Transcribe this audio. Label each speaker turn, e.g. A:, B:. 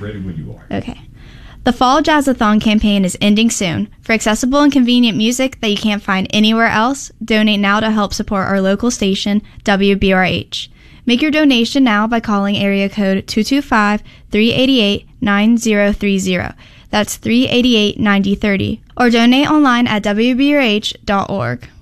A: ready when you are.
B: Okay. The Fall Jazzathon campaign is ending soon. For accessible and convenient music that you can't find anywhere else, donate now to help support our local station, WBRH. Make your donation now by calling area code 225-388-9030. That's 388-9030. Or donate online at WBRH.org.